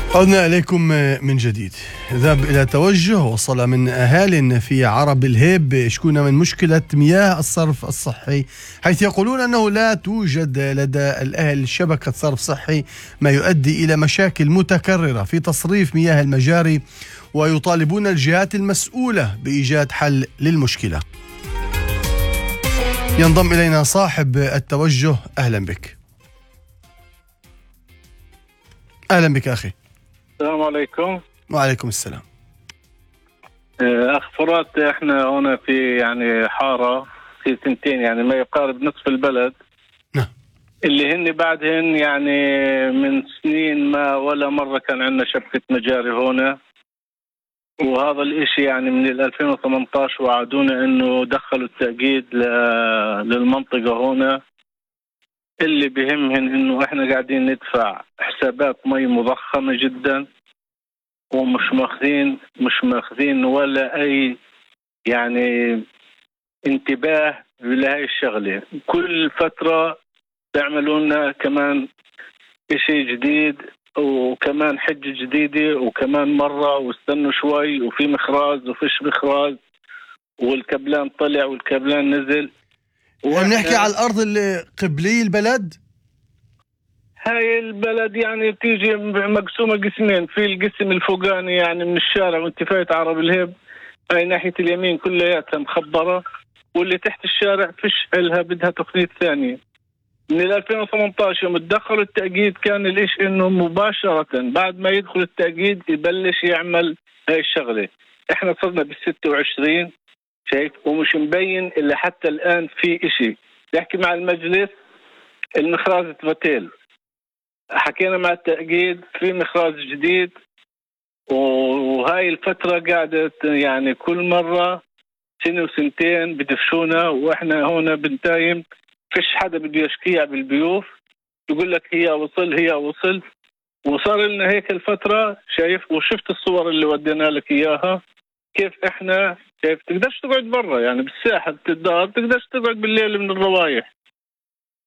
عدنا إليكم من جديد. ذهب إلى توجه وصل من أهال في عرب الهيب يشكون من مشكلة مياه الصرف الصحي، حيث يقولون أنه لا توجد لدى الأهل شبكة صرف صحي، ما يؤدي إلى مشاكل متكررة في تصريف مياه المجاري، ويطالبون الجهات المسؤولة بإيجاد حل للمشكلة. ينضم إلينا صاحب التوجه. أهلا بك. أهلا بك أخي. السلام عليكم. وعليكم السلام. أخ فرات، احنا هنا في حارة في سنتين ما يقارب نصف البلد. نعم. اللي هن بعدهن من سنين ما ولا مرة كان عندنا شبكة مجاري هنا، وهذا الاشي من 2018 وعدونا انه دخلوا التأكيد للمنطقة هنا. اللي بهمهن انه احنا قاعدين ندفع حسابات مي مضخمة جدا، ومش ماخذين ولا اي انتباه لهي الشغلة. كل فترة بيعملوا لنا كمان اشي جديد، وكمان حجة جديدة، وكمان مرة واستنوا شوي وفي مخراج وفيش مخراج، والكبلان طلع والكبلان نزل. نحكي على الأرض اللي قبلي البلد. هاي البلد بتيجي مقسومة قسمين، في القسم الفوقاني من الشارع وانت فايت عرب الهيب، هاي ناحية اليمين كلياتها مخبرة، واللي تحت الشارع فيش إلها، بدها تقنية ثانية. من 2018 يوم تدخلوا التأكيد كان الإيش إنه مباشرة بعد ما يدخل التأكيد يبلش يعمل هاي الشغلة. إحنا صرنا بال26 شايف، ومش مبين إلا حتى الآن في إشي. نحكي مع المجلس، المخراج تبتل، حكينا مع التأكيد في مخراج جديد، وهاي الفترة قاعدة كل مرة سنة وسنتين بدفشونا، واحنا هنا بنتايم فيش حدا بده يشكيع بالبيوف، يقول لك هي وصل. وصار لنا هيك الفترة شايف، وشفت الصور اللي ودينا لك اياها، كيف احنا شايف تقدرش تقعد برا بالساحة، بتقدرش تقعد بالليل من الروايح.